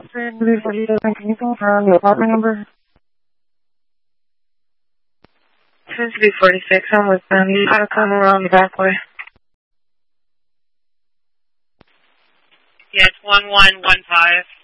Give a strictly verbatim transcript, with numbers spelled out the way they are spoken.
three forty-seven, can you confirm the apartment number? two three forty-six, I'm with them. You gotta come around the back way. Yeah, it's one one one five.